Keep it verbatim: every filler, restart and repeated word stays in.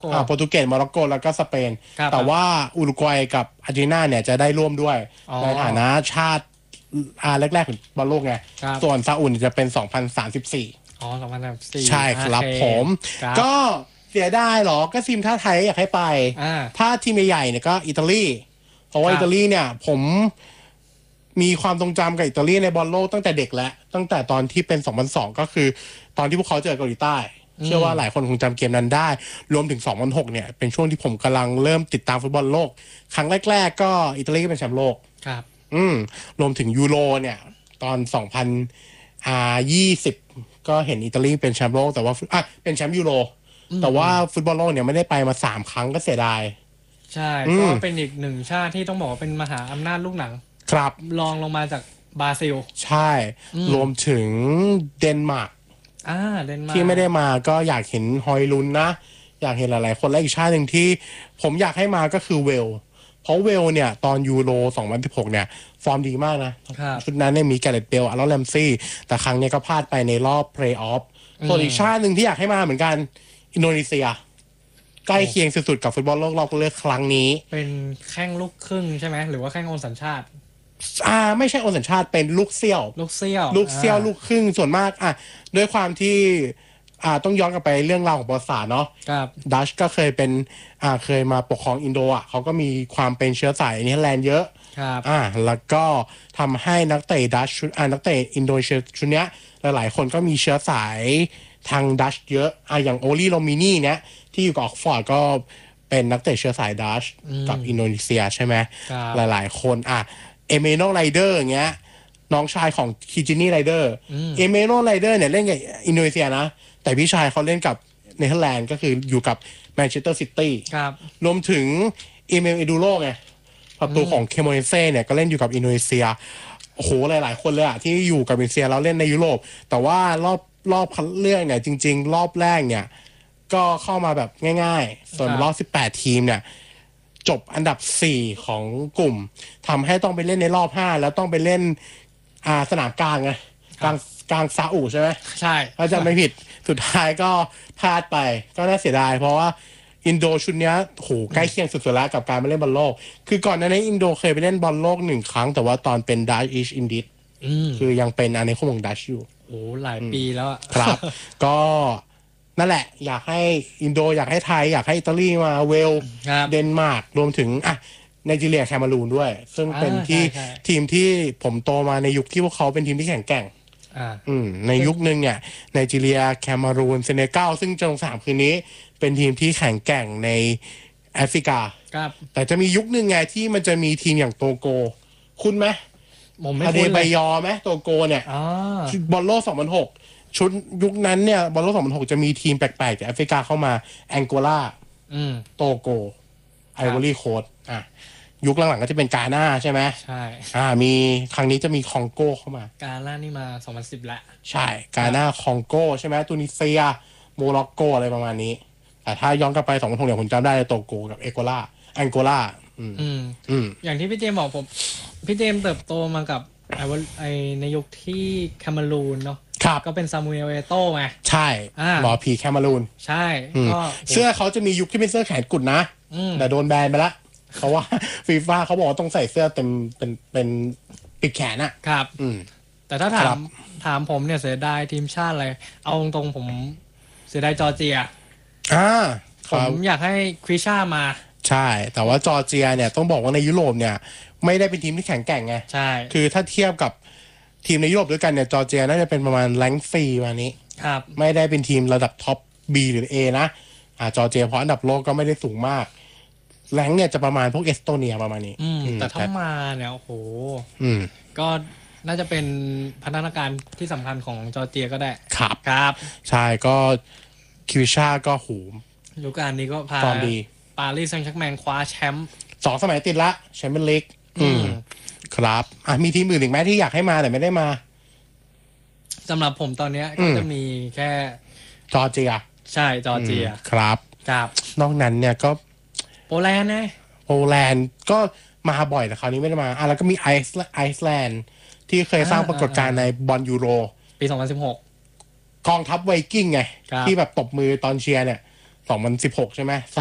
อ่าโปรตุเกสโมร็อกโกแล้วก็สเปนแต่ว่าอุรุกวัยกับอาร์เจนตินาเนี่ยจะได้ร่วมด้วยในฐานะชาติอาแรกๆของบอลโลกไงส่วนซาอุดิจะเป็นสองพันสามสิบสี่อ๋อสองพันสามสิบสี่ใช่ครับผมก็เสียดายหรอก็ทีมท่าไทยอยากให้ไปถ้าทีมใหญ่ๆเนี่ยก็อิตาลีเพราะว่าอิตาลีเนี่ยผมมีความทรงจำกับอิตาลีในบอลโลกตั้งแต่เด็กแล้วตั้งแต่ตอนที่เป็นสองพันสองก็คือตอนที่พวกเขาเจอเกาหลีใต้เชื่อว่าหลายคนคงจำเกมนั้นได้รวมถึงสองพันหกเนี่ยเป็นช่วงที่ผมกำลังเริ่มติดตามฟุตบอลโลกครั้งแรกๆก็อิตาลีก็เป็นแชมป์โลกครับอืมรวมถึงยูโรเนี่ยตอนสองพันยี่สิบก็เห็นอิตาลีเป็นแชมป์โลกแต่ว่าอ่ะเป็นแชมป์ยูโรแต่ว่าฟุตบอลโลกเนี่ยไม่ได้ไปมาสามครั้งก็เสียดายใช่ก็เป็นอีกหนึ่งชาติที่ต้องบอกว่าเป็นมหาอำนาจลูกหนังครับรองลงมาจากบราซิลใช่รวมถึงเดนมาร์กอ่าเดนมาร์กที่ไม่ได้มาก็อยากเห็นฮอยลุนนะอยากเห็นหลายๆคนและอีกชาติหนึ่งที่ผมอยากให้มาก็คือเวลเพราะเวลเนี่ยตอนยูโรสองพันสิบหกเนี่ยฟอร์มดีมากนะชุดนั้นเนี่ยมีแกเรตเบลอารอนแรมซี่แต่ครั้งนี้ก็พลาดไปในรอบเพลย์ออฟส่วนอีกชาติหนึ่งที่อยากให้มาเหมือนกันอินโดนีเซียใกล้เคียงสุดๆกับฟุตบอลโลกรอบคัดเลือกครั้งนี้เป็นแข้งลูกครึ่งใช่ไหมหรือว่าแข้งโอนสัญชาติอ่าไม่ใช่โอนสัญชาติเป็นลูกเซี่ยวลูกเซี่ยวลูกเซี่ยวลูกครึ่งส่วนมากอ่ะด้วยความที่อ่าต้องย้อนกลับไปเรื่องราวของประวัติศาสตร์เนาะดัชก็เคยเป็นอ่าเคยมาปกครองอินโดอ่ะเขาก็มีความเป็นเชื้อสายเนเธอร์แลนด์เยอะอ่าแล้วก็ทำให้นักเตะดัชชุดอ่านักเตะอินโดนีเซียชุดเนี้ยหลายๆคนก็มีเชื้อสายทางดัชเยอะอ่าอย่างโอลีโรมินีเนี้ยที่อยู่กับออกฟอร์ดก็เป็นนักเตะเชื้อสายดัชกับอินโดนีเซียใช่ไหมหลายๆคนอ่ะเอเมโนไรเดอร์อย่างเงี้ยน้องชายของคิจินี่ไรเดอร์เอเมโนไรเดอร์เนี่ยเล่นกับอินโดนีเซียนะแต่พี่ชายเขาเล่นกับเนเธอร์แลนด์ก็คืออยู่กับแมนเชสเตอร์ซิตี้รวมถึงเอเมลเอดูโรไงประตูของเคโมเนเซ่เนี่ยก็เล่นอยู่กับอินโดนีเซียโอ้โหหลายๆคนเลยอะที่อยู่กับอินโดนีเซียแล้วเล่นในยุโรปแต่ว่ารอบรอบคัดเลือกเนี่ยจริงๆรอบแรกเนี่ยก็เข้ามาแบบง่ายๆส่วนรอบสิบแปดทีมเนี่ยจบอันดับสี่ของกลุ่มทำให้ต้องไปเล่นในรอบห้าแล้วต้องไปเล่นอ่าสนามกลางไงกลางกลางซาอุใช่ไหมใช่ถ้าจำไม่ผิดสุดท้ายก็พลาดไปก็น่าเสียดายเพราะว่าอินโดชุดนี้โหใกล้เคียงสุดๆแล้วกับการมาเล่นบอลโลกคือก่อนหน้านี้อินโดเคยไปเล่นบอลโลกหนึ่งครั้งแต่ว่าตอนเป็นดัชอีชอินดิสคือยังเป็นอาณานิคมของดัชอยู่โอ้หลายปีแล้วครับก็นั่นแหละอยากให้อินโดอยากให้ไทยอยากให้อิตาลีมาเวลเดนมาร์กรวมถึงอ่ะไนจีเรียแคเมรูนด้วยซึ่งเป็นที่ทีมที่ผมโตมาในยุคที่พวกเขาเป็นทีมที่แข็งแกร่งอืมในยุคนึงเนี่ยไนจีเรียแคเมรูนเซเนกัลซึ่งจะลงสนามคืนนี้เป็นทีมที่แข็งแกร่งในแอฟริกาแต่จะมียุคนึงไงที่มันจะมีทีมอย่างโตโกคุณไหมผมไม่คุ้นเลยอเดบายอไหมโตโกเนี่ยบอลโลกสองพันหกชุดยุคนั้นเนี่ยบอลโลกสองพันหกจะมีทีมแปลกๆจากแอฟริกาเข้ามาแองโกลาโตโกไอวอรี่โคสต์อ่ะยุคหลังๆก็จะเป็นกาหน้าใช่ไหมใช่อ่ามีครั้งนี้จะมีคองโกเข้ามากาหน้านี่มาสองพันสิบแล้วใช่กาหน้าคองโกใช่ไหมตูนิเซียโมร็อกโกอะไรประมาณนี้แต่ถ้าย้อนกลับไปสองพันหกเนี่ยผมจำได้โตโกกับเอโกลาแองโกลาอืมอืมอย่างที่พี่เจมบอกผมพี่เจมเติบโตมากับไอ้ไอในยุคที่แคเมรูนเนาะก็เป็นซามูเอลเอโต้ไงใช่หมอผีแคเมรูนใช่ก็เสื้อเขาจะมียุคที่เป็นเสื้อแขนกุดนะแต่โดนแบนไปละเพราะว่าฟีฟ่าเขาบอกว่าต้องใส่เสื้อเต็มเป็นเป็นปิดแขนอะครับแต่ถ้าถามถามผมเนี่ยเสียดายทีมชาติอะไรเอาตรงๆผมเสียดายจอร์เจียอ่าผมอยากให้คริชามาใช่แต่ว่าจอร์เจียเนี่ยต้องบอกว่าในยุโรปเนี่ยไม่ได้เป็นทีมที่แข็งแกร่งไงใช่คือถ้าเทียบกับทีมในยุโรปด้วยกันเนี่ยจอร์เจียน่าจะเป็นประมาณแรงค์ฟรีมานี้ครับไม่ได้เป็นทีมระดับท็อป B หรือ A นะอ่าจอร์เจียเพราะอันดับโลกก็ไม่ได้สูงมากแรงค์เนี่ยจะประมาณพวกเอสโตเนียประมาณนี้แต่ถ้ามาเนี่ยโอ้โหก็น่าจะเป็นพัฒนาการที่สำคัญของจอร์เจียก็ได้ครับครับใช่ก็คิวชาก็หูฤดูกาลนี้ก็พาปารีสแซงต์แชร์กแมงคว้าแชมป์สองสมัยติดละแชมเปี้ยนลีกอืมครับอ่ะมีทีมอื่นอีกไหมที่อยากให้มาแต่ไม่ได้มาสำหรับผมตอนนี้ก็จะมีแค่จอร์เจียใช่จอร์เจียครับครับนอกนั้นเนี่ยก็โปแลนด์ไงโปแลนด์ก็มาบ่อยแต่คราวนี้ไม่ได้มาอ่ะแล้วก็มีไอซ์ไอซ์แลนด์ที่เคยสร้างปรากฏการณ์ในบอลยูโรปีสองพันสิบหกกองทัพไวกิ้งไงที่แบบตบมือตอนเชียร์เนี่ยองพันสิบหกใช่ไหม